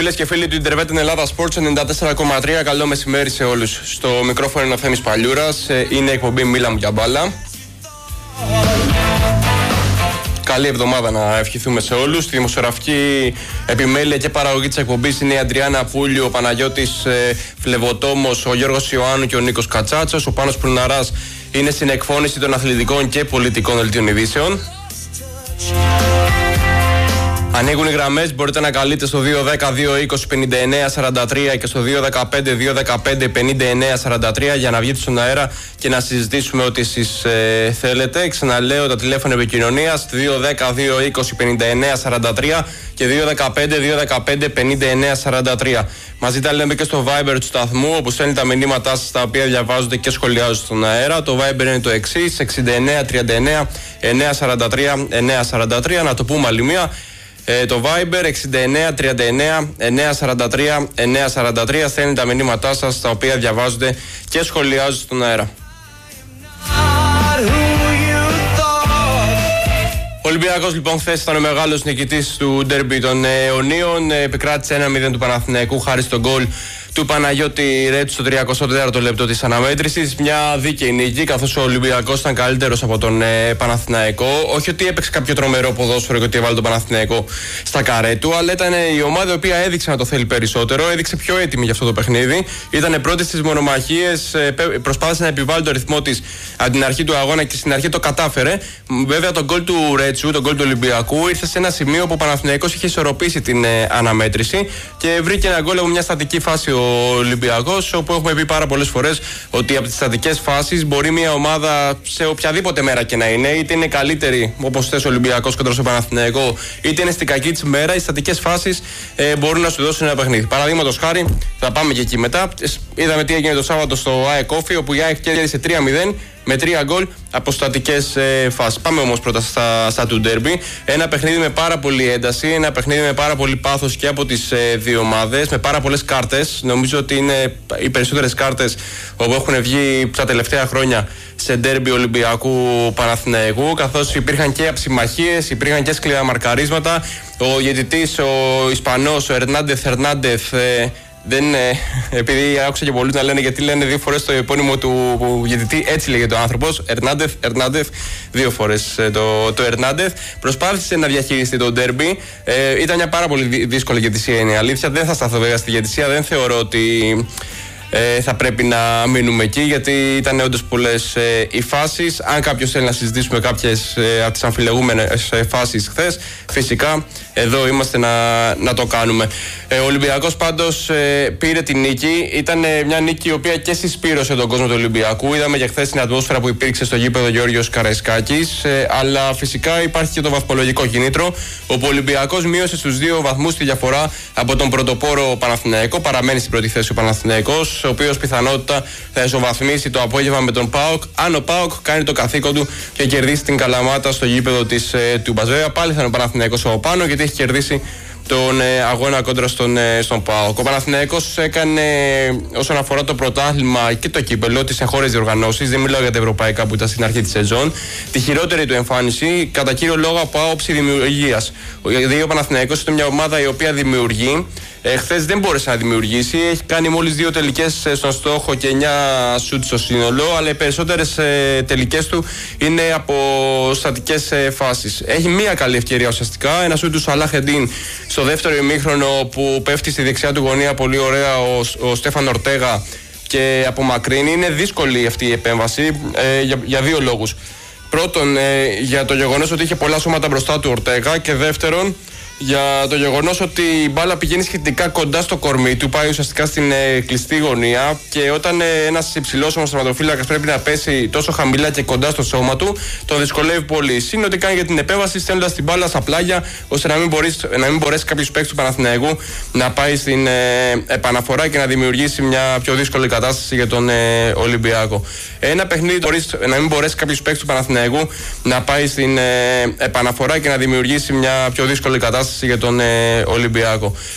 Φίλες και φίλοι του Ιντερβέτ Ελλάδα Sports 94,3, καλό μεσημέρι σε όλους. Στο μικρόφωνο είναι ο Θέμης Παλιούρας, είναι η εκπομπή Μίλα μου για μπάλα. Καλή εβδομάδα να ευχηθούμε σε όλους. Στη δημοσιογραφική επιμέλεια και παραγωγή της εκπομπής είναι η Αντριάννα Πούλιο, ο Παναγιώτης Φλεβοτόμος, ο Γιώργος Ιωάννου και ο Νίκος Κατσάτσος. Ο Πάνος Πριναράς είναι στην εκφώνηση των αθλητικών και πολιτικών δελτίων ειδήσεων. Ανοίγουν οι γραμμές, μπορείτε να καλείτε στο 210-220-59-43 και στο 215-215-59-43 για να βγείτε στον αέρα και να συζητήσουμε ό,τι εσείς θέλετε. Ξαναλέω τα τηλέφωνα επικοινωνίας 210-220-59-43 και 215-215-59-43. Μαζί τα λέμε και στο Viber του σταθμού, όπου στέλνει τα μηνύματά σας τα οποία διαβάζονται και σχολιάζονται στον αέρα. Το Viber είναι το εξής: 6939-943-943. Να το πούμε άλλη μία. Το Viber 6939-943-943. Στέλνει τα μηνύματά σας τα οποία διαβάζονται και σχολιάζονται στον αέρα. Ο Ολυμπιακός λοιπόν χθες ήταν ο μεγάλος νικητής του ντέρμπι των Αιωνίων. Επικράτησε 1-0 του Παναθηναϊκού χάρη στον γκολ του Παναγιώτη Ρέτσου στο 34ο λεπτό της αναμέτρησης. Μια δίκαιη νίκη, καθώς ο Ολυμπιακός ήταν καλύτερος από τον Παναθηναϊκό. Όχι ότι έπαιξε κάποιο τρομερό ποδόσφαιρο και ότι έβαλε τον Παναθηναϊκό στα καρέ του, αλλά ήταν η ομάδα η οποία έδειξε να το θέλει περισσότερο, έδειξε πιο έτοιμη για αυτό το παιχνίδι. Ήταν πρώτη στις μονομαχίες, προσπάθησε να επιβάλλει το ρυθμό της από την αρχή του αγώνα και στην αρχή το κατάφερε. Βέβαια, το γκολ του Ρέτσου, το γκολ του Ολυμπιακού, ήρθε σε ένα σημείο που ο Παναθηναϊκός είχε ισορροπήσει την αναμέτρηση και βρήκε ένα γκολ από μια στατική φάση ο Ολυμπιακός, όπου έχουμε πει πάρα πολλές φορές ότι από τις στατικές φάσεις μπορεί μια ομάδα σε οποιαδήποτε μέρα και να είναι, είτε είναι καλύτερη όπως θες ο Ολυμπιακός κοντά στο Παναθηναϊκό, είτε είναι στην κακή της μέρα, οι στατικές φάσεις μπορούν να σου δώσουν ένα παιχνίδι. Παραδείγματος χάρη, θα πάμε και εκεί μετά. Είδαμε τι έγινε το Σάββατο στο ΑΕΚ Όφη, όπου η ΑΕΚ κέρδισε 3-0 με 3 γκολ από στατικές φάσεις. Πάμε όμως πρώτα στα του ντέρμπι. Ένα παιχνίδι με πάρα πολύ ένταση, ένα παιχνίδι με πάρα πολύ πάθος και από τις δύο ομάδες, με πάρα πολλές κάρτες. Νομίζω ότι είναι οι περισσότερες κάρτες που έχουν βγει τα τελευταία χρόνια σε ντέρμπι Ολυμπιακού Παναθηναϊκού, καθώς υπήρχαν και αψιμαχίες, υπήρχαν και σκληρά μαρκαρίσματα. Ο διαιτητής, ο Ισπανός, ο Ερνάντεθ, επειδή άκουσα και πολλούς να λένε γιατί λένε δύο φορές το επώνυμο του διαιτητή, έτσι λέγεται ο άνθρωπος, Ερνάντεθ, δύο φορές το Ερνάντεθ, προσπάθησε να διαχειριστεί το ντέρμπι. Ήταν μια πάρα πολύ δύσκολη διαιτησία, είναι η αλήθεια. Δεν θα σταθώ βέβαια στη διαιτησία, δεν θεωρώ ότι θα πρέπει να μείνουμε εκεί, γιατί ήταν όντως πολλές οι φάσεις. Αν κάποιος θέλει να συζητήσουμε κάποιες από τις αμφιλεγούμενες φάσεις χθες, φυσικά εδώ είμαστε να το κάνουμε. Ο Ολυμπιακός πάντως πήρε την νίκη. Ήταν μια νίκη η οποία και συσπήρωσε τον κόσμο του Ολυμπιακού. Είδαμε και χθες την ατμόσφαιρα που υπήρξε στο γήπεδο Γεώργιος Καραϊσκάκης. Αλλά φυσικά υπάρχει και το βαθμολογικό κίνητρο, όπου ο Ολυμπιακός μείωσε στους 2 βαθμούς τη διαφορά από τον πρωτοπόρο Παναθηναϊκό. Παραμένει στην πρώτη θέση ο Παναθηναϊκός, ο οποίος πιθανότητα θα ισοβαθμίσει το απόγευμα με τον ΠΑΟΚ, αν ο ΠΑΟΚ κάνει το καθήκον του και κερδίσει την Καλαμάτα στο γήπεδο της Τούμπας. Βέβαια, πάλι θα είναι ο Παναθηναϊκός από πάνω, γιατί έχει κερδίσει τον αγώνα κόντρα στον ΠΑΟΚ. Ο Παναθηναϊκός έκανε, όσον αφορά το πρωτάθλημα και το κύπελλο, τις εγχώριες διοργανώσεις, δεν μιλάω για τα ευρωπαϊκά που ήταν στην αρχή της σεζόν, τη χειρότερη του εμφάνιση, κατά κύριο λόγο από άποψη δημιουργίας. Ο Παναθηναϊκός είναι μια ομάδα η οποία δημιουργεί. Χθες δεν μπόρεσε να δημιουργήσει, έχει κάνει μόλις 2 τελικές στον στόχο και 9 σουτ στο σύνολο, αλλά οι περισσότερες τελικές του είναι από στατικές φάσεις. Έχει μία καλή ευκαιρία ουσιαστικά, ένα σουτ του Σαλάχ-Εντίν στο δεύτερο ημίχρονο, που πέφτει στη δεξιά του γωνία πολύ ωραία ο Στέφαν Ορτέγα και απομακρύνει. Είναι δύσκολη αυτή η επέμβαση για 2 λόγους. Πρώτον, για το γεγονός ότι είχε πολλά σώματα μπροστά του Ορτέγα, και δεύτερον, για το γεγονός ότι η μπάλα πηγαίνει σχετικά κοντά στο κορμί του, πάει ουσιαστικά στην κλειστή γωνία, και όταν ένας υψηλός όμως τερματοφύλακας πρέπει να πέσει τόσο χαμηλά και κοντά στο σώμα του, τον δυσκολεύει πολύ. Συν ότι κάνει για την επέμβαση στέλνοντας την μπάλα στα πλάγια, ώστε να μην μπορέσει κάποιος παίκτης του Παναθηναϊκού να πάει στην επαναφορά και να δημιουργήσει μια πιο δύσκολη κατάσταση για τον Ολυμπιακό. Ένα παιχνίδι να μην μπορέσει κάποιος παίκτης του Παναθηναϊκού να πάει στην επαναφορά και να δημιουργήσει μια πιο δύσκολη κατάσταση για τον Ολυμπιακό.